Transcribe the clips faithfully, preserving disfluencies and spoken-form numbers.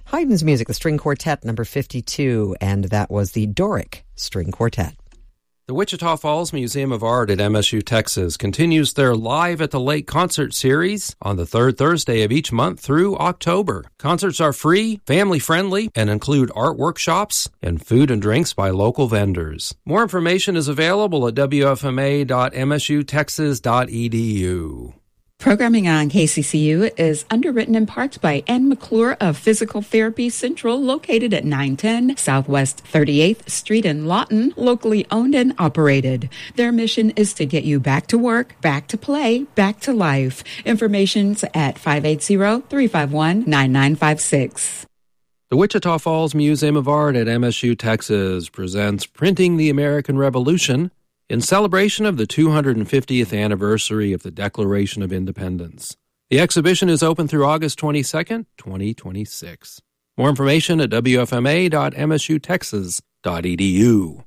Haydn's music, the String Quartet, number fifty-two, and that was the Doric String Quartet. The Wichita Falls Museum of Art at M S U Texas continues their Live at the Lake concert series on the third Thursday of each month through October. Concerts are free, family-friendly, and include art workshops and food and drinks by local vendors. More information is available at w f m a dot m s u texas dot e d u. Programming on K C C U is underwritten in part by Ann McClure of Physical Therapy Central, located at nine ten Southwest thirty-eighth Street in Lawton, locally owned and operated. Their mission is to get you back to work, back to play, back to life. Information's at five eight zero, three five one, nine nine five six. The Wichita Falls Museum of Art at M S U Texas presents Printing the American Revolution, in celebration of the two hundred fiftieth anniversary of the Declaration of Independence. The exhibition is open through August twenty-second, twenty twenty-six. More information at w f m a dot m s u texas dot e d u.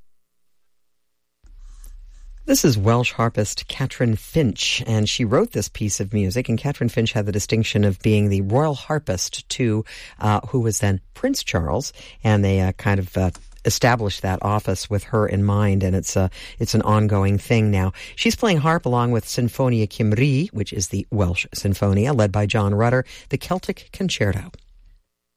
This is Welsh harpist Catherine Finch, and she wrote this piece of music, and Catherine Finch had the distinction of being the royal harpist to uh, who was then Prince Charles, and they uh, kind of uh, established that office with her in mind, and it's a it's an ongoing thing now. She's playing harp along with Sinfonia Cymru, which is the Welsh Sinfonia, led by John Rutter, the Celtic Concerto.